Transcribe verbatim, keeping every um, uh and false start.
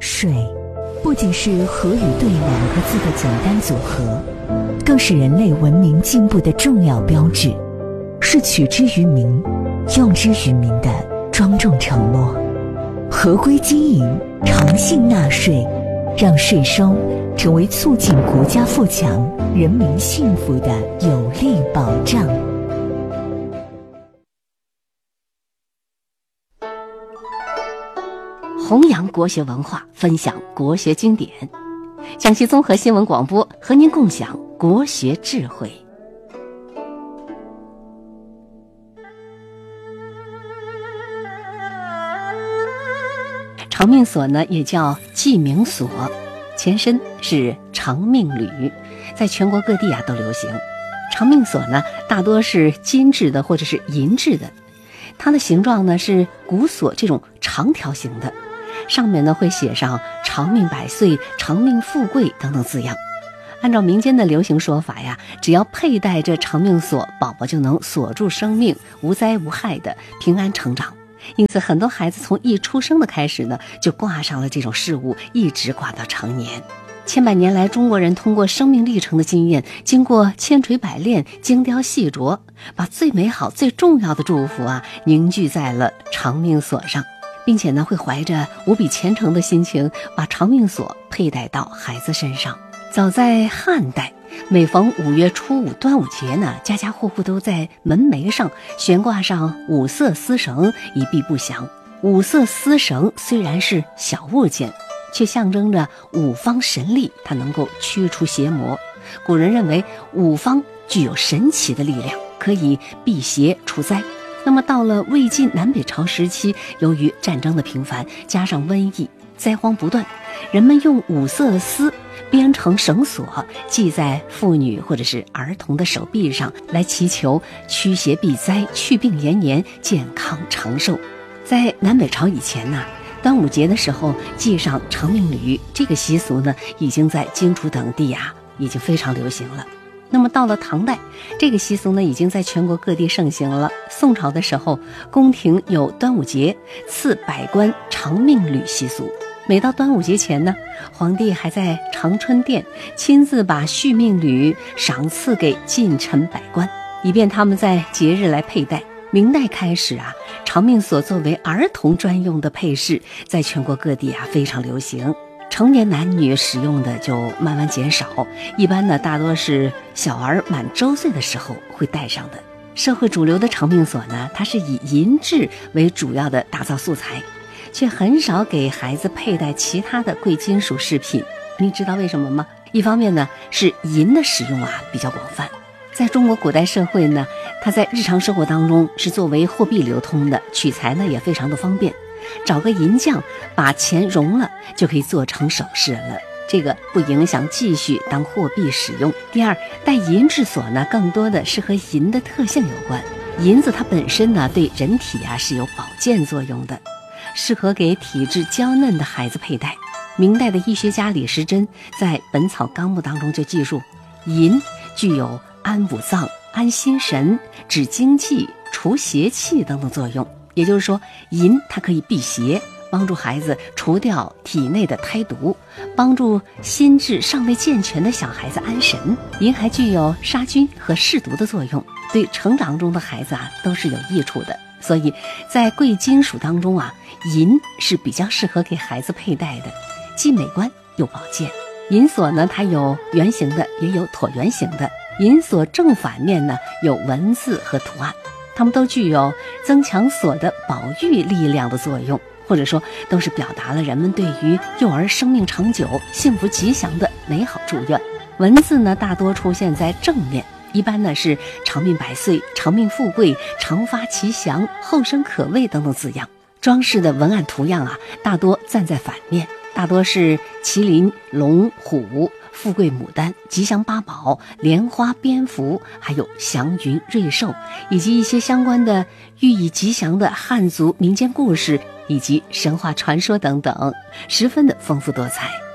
水不仅是河与对两个字的简单组合，更是人类文明进步的重要标志，是取之于民、用之于民的庄重承诺。合规经营，诚信纳税，让税收成为促进国家富强、人民幸福的有力保障。 弘扬国学文化，分享国学经典。江西综合新闻广播和您共享国学智慧。长命锁呢，也叫记名锁，前身是长命缕，在全国各地啊都流行。长命锁呢，大多是金制的或者是银制的，它的形状呢是古锁这种长条形的，上面呢会写上长命百岁、长命富贵等等字样。按照民间的流行说法呀，只要佩戴着长命锁，宝宝就能锁住生命，无灾无害的平安成长。因此很多孩子从一出生的开始呢，就挂上了这种饰物，一直挂到成年。千百年来，中国人通过生命历程的经验，经过千锤百炼、精雕细琢，把最美好最重要的祝福啊凝聚在了长命锁上，并且呢会怀着无比虔诚的心情，把长命锁佩戴到孩子身上。早在汉代，每逢五月初五端午节呢，家家户户都在门楣上悬挂上五色丝绳，以避不祥。五色丝绳虽然是小物件，却象征着五方神力，它能够驱除邪魔。古人认为五方具有神奇的力量，可以辟邪除灾。那么到了魏晋南北朝时期，由于战争的频繁，加上瘟疫，灾荒不断，人们用五色丝编成绳索，系在妇女或者是儿童的手臂上，来祈求驱邪避灾、去病延年、健康长寿。在南北朝以前呢、啊，端午节的时候系上长命缕，这个习俗呢，已经在荆楚等地啊已经非常流行了。那么到了唐代，这个习俗呢已经在全国各地盛行了。宋朝的时候，宫廷有端午节赐百官长命缕习俗。每到端午节前呢，皇帝还在长春殿亲自把续命缕赏赐给近臣百官，以便他们在节日来佩戴。明代开始啊，长命锁作为儿童专用的配饰，在全国各地啊非常流行。成年男女使用的就慢慢减少，一般呢大多是小儿满周岁的时候会戴上的。社会主流的长命锁呢，它是以银质为主要的打造素材，却很少给孩子佩戴其他的贵金属饰品。你知道为什么吗？一方面呢是银的使用啊比较广泛，在中国古代社会呢，它在日常生活当中是作为货币流通的，取材呢也非常的方便，找个银匠把钱融了就可以做成首饰了，这个不影响继续当货币使用。第二，戴银质锁呢更多的是和银的特性有关。银子它本身呢对人体啊是有保健作用的，适合给体质娇嫩的孩子佩戴。明代的医学家李时珍在《本草纲目》当中就记述，银具有安五脏、安心神、止精气、除邪气等等作用。也就是说，银它可以辟邪，帮助孩子除掉体内的胎毒，帮助心智尚未健全的小孩子安神。银还具有杀菌和释毒的作用，对成长中的孩子啊都是有益处的。所以在贵金属当中啊，银是比较适合给孩子佩戴的，既美观又保健。银锁呢，它有圆形的，也有椭圆形的。银锁正反面呢有文字和图案，它们都具有增强锁的保育力量的作用，或者说都是表达了人们对于幼儿生命长久、幸福吉祥的美好祝愿。文字呢大多出现在正面，一般呢是长命百岁、长命富贵、长发吉祥、后生可畏等等字样。装饰的文案图样啊大多站在反面，大多是麒麟、龙、虎、富贵牡丹、吉祥八宝、莲花、蝙蝠，还有祥云、瑞兽，以及一些相关的寓意吉祥的汉族民间故事以及神话传说等等，十分的丰富多彩。